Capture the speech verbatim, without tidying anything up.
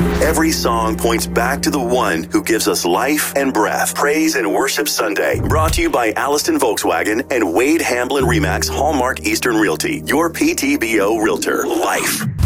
Every song points back to the one who gives us life and breath. Praise and Worship Sunday, brought to you by Alliston Volkswagen and Wade Hamblin Remax Hallmark Eastern Realty, your P T B O realtor. Life.